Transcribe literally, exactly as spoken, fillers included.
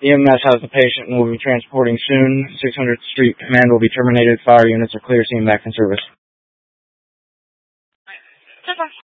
E M S has the patient and will be transporting soon. six hundredth Street Command will be terminated. Fire units are clear. Scene back in service.